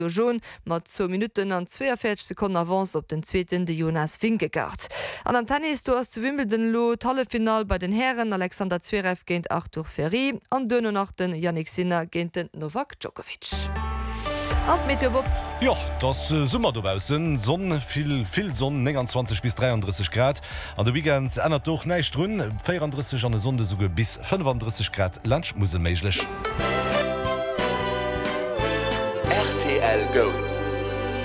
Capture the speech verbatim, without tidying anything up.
Joun mat zo Minuten an zweiundvierzig Sekunden Avance op den zweiten de Jonas Vingegaard. An am Tennis du hast zu Wimbledon lo Tallefinal bei den Herren Alexander Zverev géint Arthur Ferry an dënne nach den Jannik Sinner géint den Novak Djokovic. Meteorbob. Ja, das äh, Summer dobausen Sonne viel viel Sonne neunundzwanzig bis dreiunddreißig Grad an der Weekend ändert doch neicht run vierunddreißig an der Sonne sogar bis fünfunddreißig Grad Lunch muss méiglech. R T L Go.